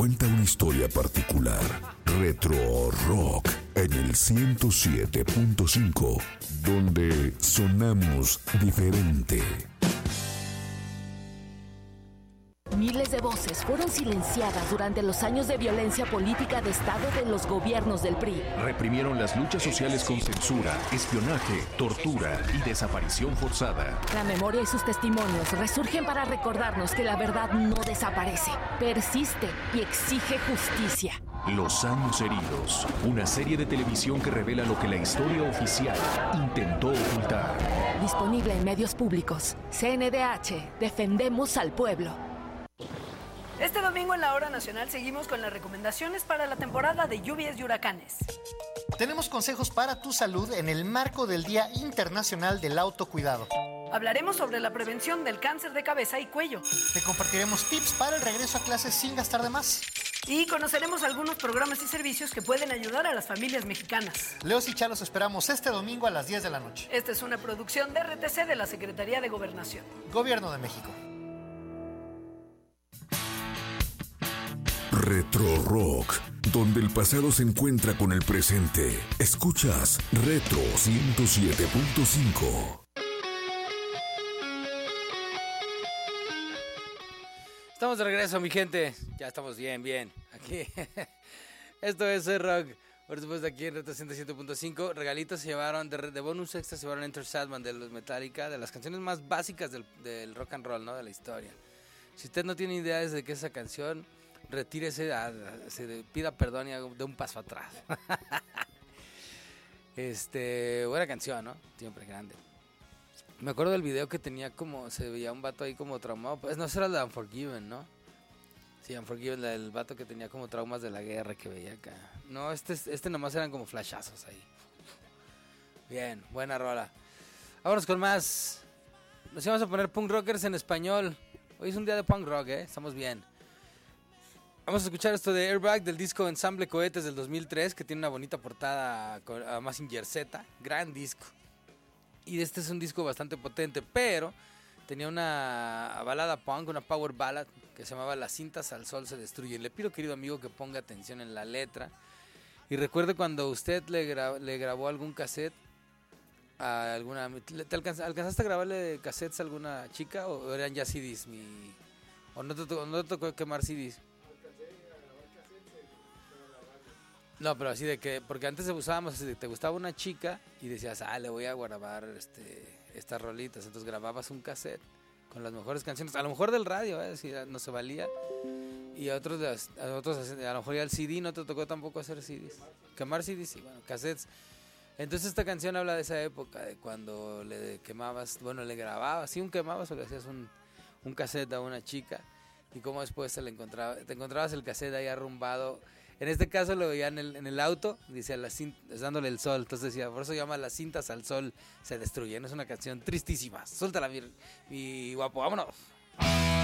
cuenta una historia particular. Retro Rock en el 107.5, donde sonamos diferente. Miles de voces fueron silenciadas durante los años de violencia política de Estado de los gobiernos del PRI. Reprimieron las luchas sociales con censura, espionaje, tortura y desaparición forzada. La memoria y sus testimonios resurgen para recordarnos que la verdad no desaparece, persiste y exige justicia. Los años heridos, una serie de televisión que revela lo que la historia oficial intentó ocultar. Disponible en medios públicos. CNDH, defendemos al pueblo. Este domingo en la Hora Nacional seguimos con las recomendaciones para la temporada de lluvias y huracanes. Tenemos consejos para tu salud en el marco del Día Internacional del Autocuidado. Hablaremos sobre la prevención del cáncer de cabeza y cuello. Te compartiremos tips para el regreso a clases sin gastar de más. Y conoceremos algunos programas y servicios que pueden ayudar a las familias mexicanas. Leos y Chalos esperamos este domingo a las 10 de la noche. Esta es una producción de RTC de la Secretaría de Gobernación. Gobierno de México. Retro Rock, donde el pasado se encuentra con el presente. Escuchas Retro 107.5. Estamos de regreso, mi gente. Ya estamos bien. Aquí. Esto es Rock. Por supuesto, aquí en Retro 107.5. Regalitos se llevaron, de bonus extra se llevaron Enter Sandman de los Metallica, de las canciones más básicas del rock and roll, ¿no? De la historia. Si usted no tiene idea de qué es esa canción, retírese, pida perdón y de un paso atrás. Buena canción, ¿no? Siempre grande. Me acuerdo del video que tenía como, se veía un vato ahí como traumado. Pues no, será la Unforgiven, ¿no? Sí, Unforgiven, el vato que tenía como traumas de la guerra que veía acá. No, este nomás eran como flashazos ahí. Bien, buena rola. Vámonos con más. Nos íbamos a poner punk rockers en español. Hoy es un día de punk rock, estamos bien. Vamos a escuchar esto de Airbag del disco Ensamble Cohetes del 2003, que tiene una bonita portada a Mazinger Z, gran disco. Y este es un disco bastante potente, pero tenía una balada punk, una power ballad que se llamaba Las cintas al sol se destruyen. Le pido, querido amigo, que ponga atención en la letra y recuerde cuando usted le grabó algún cassette a alguna... ¿Alcanzaste a grabarle cassettes a alguna chica o eran ya CDs? ¿O no te tocó quemar CDs? No, pero así de que, porque antes usábamos así de, te gustaba una chica y decías, le voy a grabar estas rolitas. Entonces grababas un cassette con las mejores canciones, a lo mejor del radio, si no se valía. Y a otros a lo mejor ya el CD, no te tocó tampoco hacer CDs. Quemar CDs, sí, bueno, cassettes. Entonces esta canción habla de esa época, de cuando le quemabas, bueno, le grababas, sí, quemabas o le hacías un cassette a una chica. Y cómo después te encontrabas el cassette ahí arrumbado. En este caso lo veía en el auto, dice dándole el sol. Entonces decía, por eso llama Las cintas al sol se destruyen. Es una canción tristísima. Suéltala, mi guapo, vámonos.